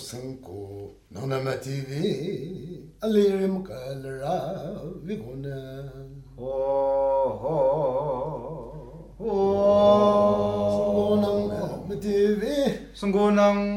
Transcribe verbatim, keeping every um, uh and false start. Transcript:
sanko nonama T V alirim kalra vigona ho ho ho songonang T V sunggunang